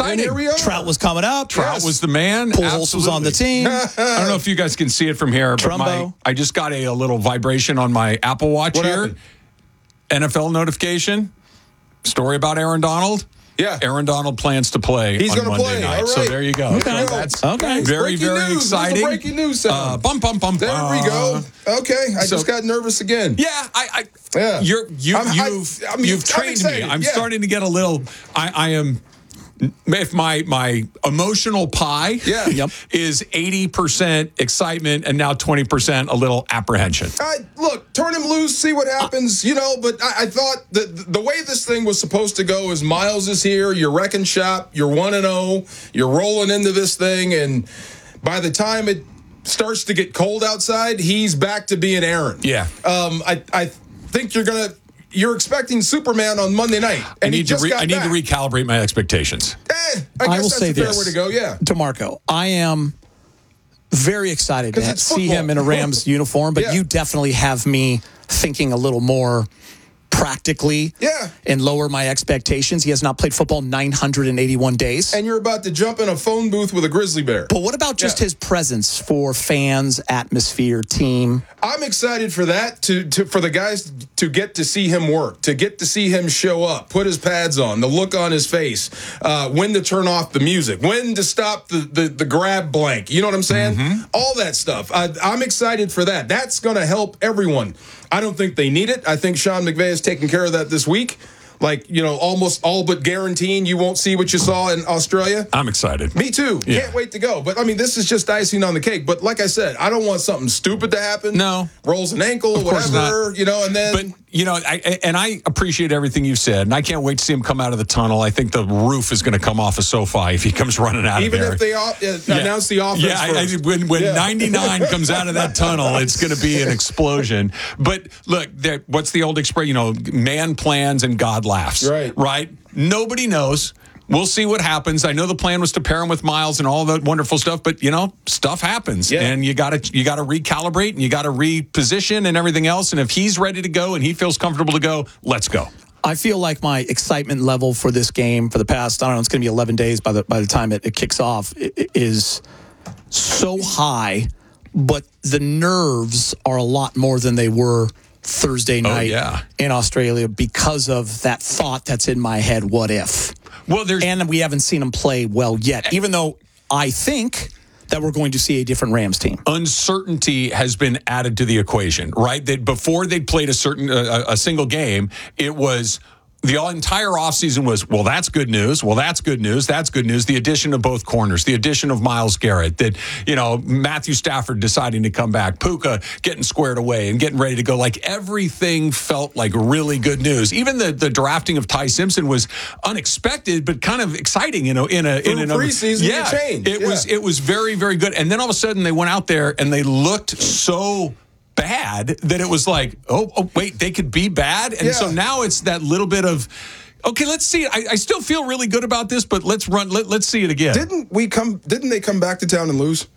exciting. here we are. Trout was coming up. Trout was the man. Pujols was on the team. I don't know if you guys can see it from here, but Trumbo. I just got a little vibration on my Apple Watch What here. happened? NFL notification. Story about Aaron Donald. Yeah. Aaron Donald plans to play He's on gonna Monday play. night. All right. So there you go. Okay. That's Okay. very, Breaking very news. exciting. Where's the breaking news sound? Bum, bum, bum, There we go. Okay, I So- just got nervous again. Yeah, Yeah. you've trained me. excited. I'm Yeah. starting to get a little. I am. If my emotional pie Yeah. Yep. is 80% excitement and now 20% a little apprehension. Look, turn him loose, see what happens, but I thought that the way this thing was supposed to go is Miles is here, you're wrecking shop, you're 1-0, you're rolling into this thing, and by the time it starts to get cold outside, he's back to being Aaron. Yeah. I think you're expecting Superman on Monday night, and I need to recalibrate my expectations. I guess will that's say a fair this. way to go, yeah. DeMarco, I am very excited 'Cause to it's see football. him in a Rams uniform, but Yeah. you definitely have me thinking a little more practically Yeah. and lower my expectations. He has not played football 981 days. And you're about to jump in a phone booth with a grizzly bear. But what about just his presence for fans, atmosphere, team? I'm excited for that, for the guys to get to see him work, to get to see him show up, put his pads on, the look on his face, when to turn off the music, when to stop the grab blank. You know what I'm saying? All that stuff. I'm excited for that. That's going to help everyone. I don't think they need it. I think Sean McVay is taking care of that this week. Almost all but guaranteeing you won't see what you saw in Australia. I'm excited. Me too. Yeah. Can't wait to go. But, this is just icing on the cake. But like I said, I don't want something stupid to happen. No. Rolls an ankle, course whatever, and then... But, I appreciate everything you've said, and I can't wait to see him come out of the tunnel. I think the roof is going to come off of SoFi if he comes running out Even of there. if they announce the offense first. When 99 comes out of that tunnel, it's going to be an explosion. But look, what's the old expression? Man plans and God laughs. Right? Nobody knows. We'll see what happens. I know the plan was to pair him with Miles and all that wonderful stuff, but stuff happens, and you got to recalibrate and you got to reposition and everything else. And if he's ready to go and he feels comfortable to go, let's go. I feel like my excitement level for this game for the past, I don't know, it's going to be 11 days by the time it kicks off, is so high, but the nerves are a lot more than they were Thursday night in Australia because of that thought that's in my head, what if? Well, and we haven't seen him play well yet, even though I think that we're going to see a different Rams team. Uncertainty has been added to the equation, right? That before they'd played a single game, it was the entire offseason was, well, that's good news. Well, that's good news. That's good news. The addition of both corners, the addition of Myles Garrett, that, Matthew Stafford deciding to come back, Puka getting squared away and getting ready to go. Like, everything felt like really good news. Even the drafting of Ty Simpson was unexpected, but kind of exciting, in preseason, change. It was very, very good. And then all of a sudden they went out there and they looked so bad that it was like, oh wait, they could be bad. And so now it's that little bit of, okay, let's see. I still feel really good about this, but let's see it again. Didn't they come back to town and lose?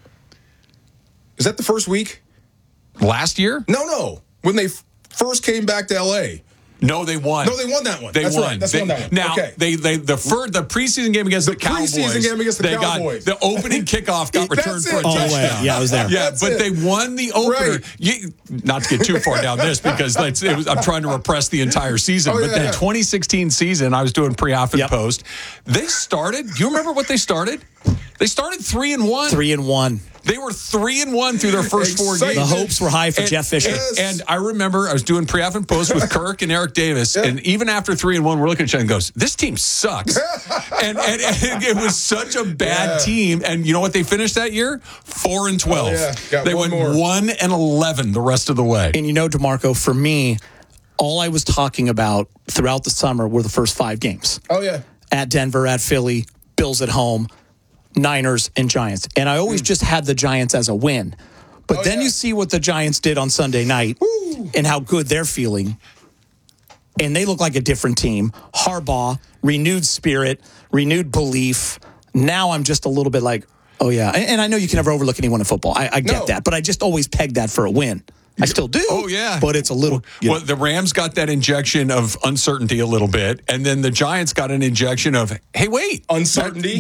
Is that the first week? Last year? No. When they first came back to L.A. No, they won. No, they won that one. That's won. Right. That's won that one. Now, okay. the preseason game against the Cowboys. Preseason game against the Cowboys. The opening kickoff got returned for a touchdown. Yeah, I was there. Yeah, but they won the opener. Not to get too far down this because I'm trying to repress the entire season. But that 2016 season, I was doing pre-op and post. They started. Do you remember what they started? They started 3-1. 3-1. They were 3-1 through their first 4 games. The hopes were high for Jeff Fisher. And I remember I was doing pre-op and post with Kirk and Eric Davis, and even after 3-1, we're looking at each other and goes, "This team sucks." and it was such a bad team. And you know what they finished that year? 4-12. They went 1-11 the rest of the way. And DeMarco, for me, all I was talking about throughout the summer were the first 5 games. Oh yeah. At Denver, at Philly, Bills at home, Niners, and Giants. And I always just had the Giants as a win. But then you see what the Giants did on Sunday night and how good they're feeling. And they look like a different team. Harbaugh, renewed spirit, renewed belief. Now I'm just a little bit like, oh, yeah. And I know you can never overlook anyone in football. I get that. But I just always peg that for a win. I still do. Oh, yeah. But it's a little... Well, the Rams got that injection of uncertainty a little bit, and then the Giants got an injection of, hey, wait. Uncertainty?